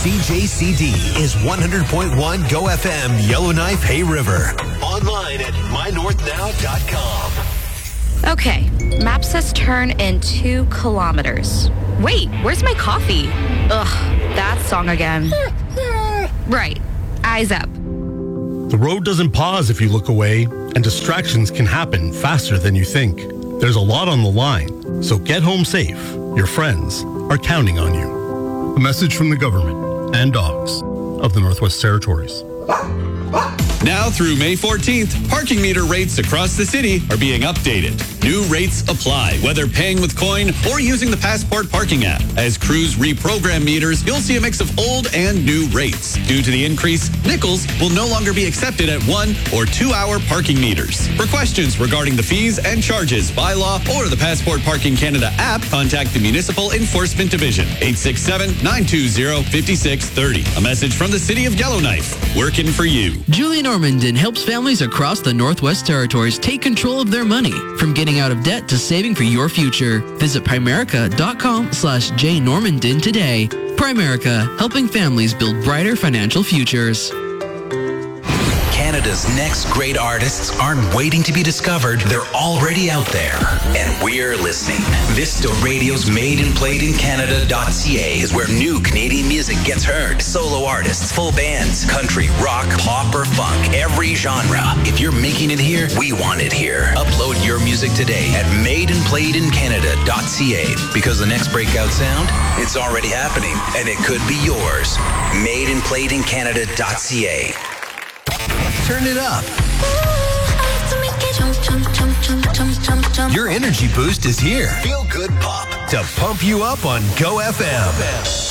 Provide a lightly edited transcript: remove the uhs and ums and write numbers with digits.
CJCD is 100.1 Go FM Yellowknife Hay River. Online at mynorthnow.com. Okay, map says turn in 2 kilometers. Wait, where's my coffee? Ugh, that song again. Right, eyes up. The road doesn't pause if you look away, and distractions can happen faster than you think. There's a lot on the line, so get home safe. Your friends are counting on you. A message from the government and dogs of the Northwest Territories. Now through May 14th, parking meter rates across the city are being updated. New rates apply, whether paying with coin or using the Passport parking app. As crews reprogram meters, you'll see a mix of old and new rates. Due to the increase, nickels will no longer be accepted at 1 or 2 hour parking meters. For questions regarding the fees and charges, bylaw, or the Passport Parking Canada app, contact the Municipal Enforcement Division, 867-920-5630. A message from the City of Yellowknife, working for you. Julie Normandin helps families across the Northwest Territories take control of their money, from getting out of debt to saving for your future. Visit Primerica.com/jnormandin today. Primerica, helping families build brighter financial futures. Canada's next great artists aren't waiting to be discovered. They're already out there. And we're listening. Vista Radio's madeandplayedincanada.ca is where new Canadian music gets heard. Solo artists, full bands, country, rock, pop, or funk. Every genre. If you're making it here, we want it here. Upload your music today at madeandplayedincanada.ca, because the next breakout sound, it's already happening. And it could be yours. madeandplayedincanada.ca. Turn it up. Your energy boost is here. Feel good pop to pump you up on Go FM.